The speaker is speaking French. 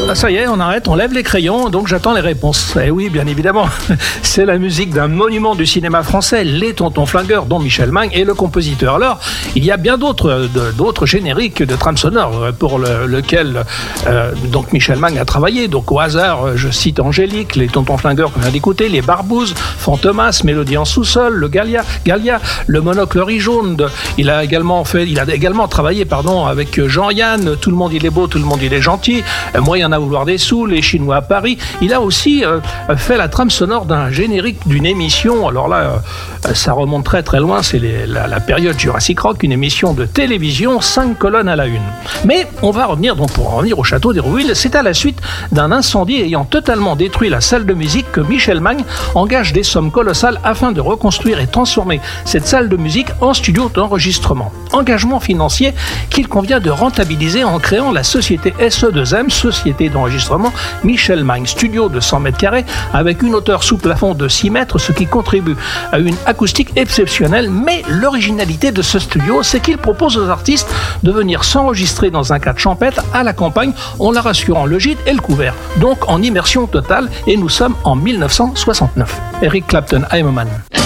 Ah, ça y est, on arrête, on lève les crayons, donc j'attends les réponses. Eh oui, bien évidemment, c'est la musique d'un monument du cinéma français, Les Tontons Flingueurs, dont Michel Mang est le compositeur. Alors, il y a bien d'autres génériques de trames sonores pour lequel donc Michel Mang a travaillé. Donc au hasard, je cite Angélique, Les Tontons Flingueurs qu'on vient d'écouter, Les Barbouzes, Fantomas, Mélodie en sous-sol, le Galia, le Monocle riz jaune. Il a également travaillé avec Jean-Yann, Tout le monde il est beau, tout le monde il est gentil, Moi il y en a à vouloir des sous, Les Chinois à Paris. Il a aussi fait la trame sonore d'un générique d'une émission. Alors là, ça remonte très très loin, c'est la période Jurassic Rock, une émission de télévision, 5 colonnes à la une. Mais on va revenir, donc pour en revenir au château d'Hérouville, c'est à la suite d'un incendie ayant totalement détruit la salle de musique que Michel Mang engage des sommes colossales afin de reconstruire et transformer cette salle de musique en studio d'enregistrement. Engagement financier qu'il convient de rentabiliser en créant la société SE2M, société d'enregistrement Michel Mang, studio de 100 mètres carrés avec une hauteur sous plafond de 6 mètres, ce qui contribue à une acoustique exceptionnelle. Mais l'originalité de ce studio, c'est qu'il propose aux artistes de venir s'enregistrer dans un cadre champêtre à la campagne en leur assurant le gîte et le couvert, donc en immersion totale, et nous sommes en 1969. Eric Clapton, I'm a Man.